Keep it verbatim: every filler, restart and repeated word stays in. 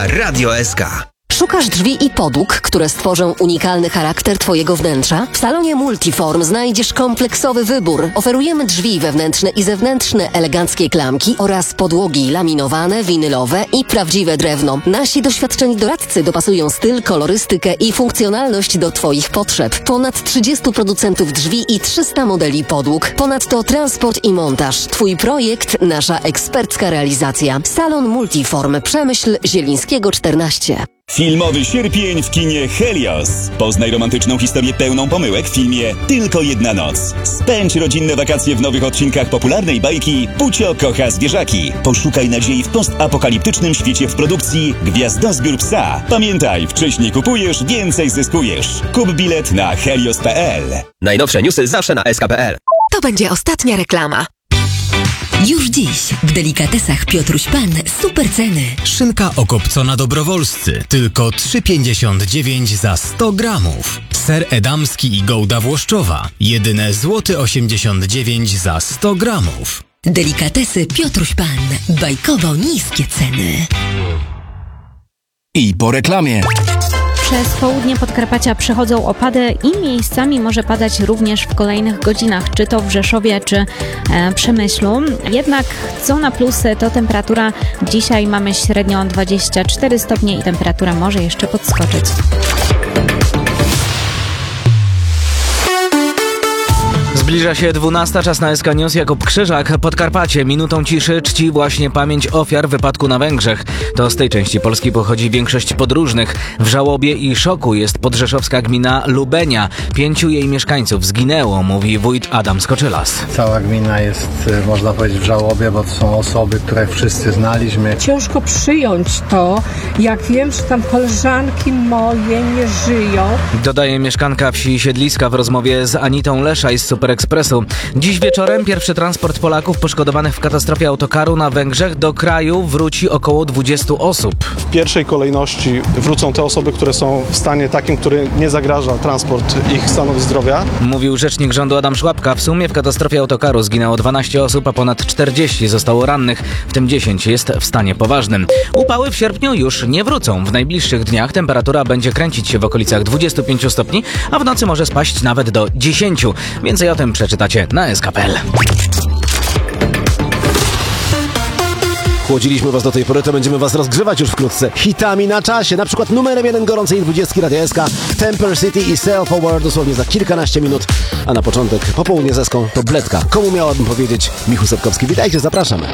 na Radio S K. Szukasz drzwi i podłóg, które stworzą unikalny charakter Twojego wnętrza? W salonie Multiform znajdziesz kompleksowy wybór. Oferujemy drzwi wewnętrzne i zewnętrzne, eleganckie klamki oraz podłogi laminowane, winylowe i prawdziwe drewno. Nasi doświadczeni doradcy dopasują styl, kolorystykę i funkcjonalność do Twoich potrzeb. Ponad trzydziestu producentów drzwi i trzysta modeli podłóg. Ponadto transport i montaż. Twój projekt, nasza ekspercka realizacja. Salon Multiform, Przemyśl Zielińskiego czternaście. Filmowy sierpień w kinie Helios. Poznaj romantyczną historię pełną pomyłek w filmie Tylko jedna noc. Spędź rodzinne wakacje w nowych odcinkach popularnej bajki Pucio kocha zwierzaki. Poszukaj nadziei w postapokaliptycznym świecie w produkcji Gwiazdozbiór psa. Pamiętaj, wcześniej kupujesz, więcej zyskujesz. Kup bilet na helios kropka p l. Najnowsze newsy zawsze na s k kropka p l. To będzie ostatnia reklama. Już dziś w Delikatesach Piotruś Pan super ceny. Szynka okopcona Dobrowolscy tylko trzy pięćdziesiąt dziewięć za sto gramów. Ser edamski i gołda włoszczowa jedyne złoty osiemdziesiąt dziewięć za sto gramów. Delikatesy Piotruś Pan. Bajkowo niskie ceny. I po reklamie. Przez południe Podkarpacia przechodzą opady i miejscami może padać również w kolejnych godzinach, czy to w Rzeszowie, czy e, Przemyślu. Jednak co na plusy, to temperatura. Dzisiaj mamy średnio dwadzieścia cztery stopnie i temperatura może jeszcze podskoczyć. Zbliża się dwunasta, czas na S K News. Jakub Krzyżak. Podkarpacie minutą ciszy czci właśnie pamięć ofiar wypadku na Węgrzech. To z tej części Polski pochodzi większość podróżnych. W żałobie i szoku jest podrzeszowska gmina Lubenia. Pięciu jej mieszkańców zginęło, mówi wójt Adam Skoczylas. Cała gmina jest, można powiedzieć, w żałobie, bo to są osoby, które wszyscy znaliśmy. Ciężko przyjąć to, jak wiem, że tam koleżanki moje nie żyją. Dodaje mieszkanka wsi Siedliska w rozmowie z Anitą Leszaj z Super Ekspresu. Dziś wieczorem pierwszy transport Polaków poszkodowanych w katastrofie autokaru na Węgrzech do kraju wróci około dwudziestu osób. W pierwszej kolejności wrócą te osoby, które są w stanie takim, który nie zagraża transport ich stanowi zdrowia. Mówił rzecznik rządu Adam Szłapka. W sumie w katastrofie autokaru zginęło dwanaście osób, a ponad czterdzieści zostało rannych, w tym dziesięć jest w stanie poważnym. Upały w sierpniu już nie wrócą. W najbliższych dniach temperatura będzie kręcić się w okolicach dwudziestu pięciu stopni, a w nocy może spaść nawet do dziesięciu. Więcej o tym przeczytacie na s k kropka p l. Chłodziliśmy was do tej pory, to będziemy was rozgrzewać już wkrótce hitami na czasie. Na przykład numerem jeden gorącej dwudziestki Radia S K, Temper City i Self Aware dosłownie za kilkanaście minut. A na początek popołudnie z Eską to Bledka. Komu miałabym powiedzieć? Michu Sepkowski. Witajcie, zapraszamy.